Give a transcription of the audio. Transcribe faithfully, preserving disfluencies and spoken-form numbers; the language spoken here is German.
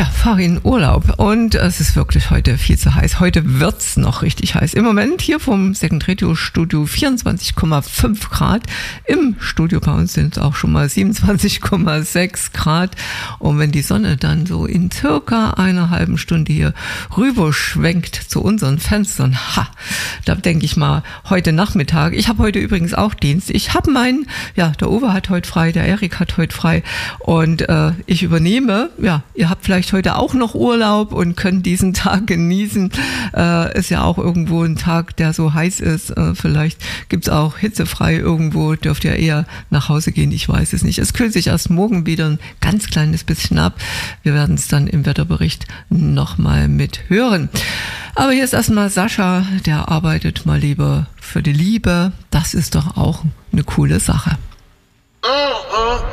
Ja, fahre in Urlaub und es ist wirklich heute viel zu heiß. Heute wird's noch richtig heiß. Im Moment hier vom Second Radio Studio vierundzwanzig Komma fünf Grad. Im Studio bei uns sind es auch schon mal siebenundzwanzig Komma sechs Grad. Und wenn die Sonne dann so in circa einer halben Stunde hier rüber schwenkt zu unseren Fenstern, ha, da denke ich mal, heute Nachmittag. Ich habe heute übrigens auch Dienst. Ich habe meinen, ja, der Uwe hat heute frei, der Erik hat heute frei und äh, ich übernehme. Ja, ihr habt vielleicht heute auch noch Urlaub und könnt diesen Tag genießen. Äh, ist ja auch irgendwo ein Tag, der so heiß ist. Äh, vielleicht gibt's auch hitzefrei irgendwo, dürft ihr eher nach Hause gehen, ich weiß es nicht. Es kühlt sich erst morgen wieder ein ganz kleines bisschen ab. Wir werden es dann im Wetterbericht nochmal mit hören. Aber hier ist erstmal Sascha, der arbeitet mal lieber für die Liebe. Das ist doch auch eine coole Sache.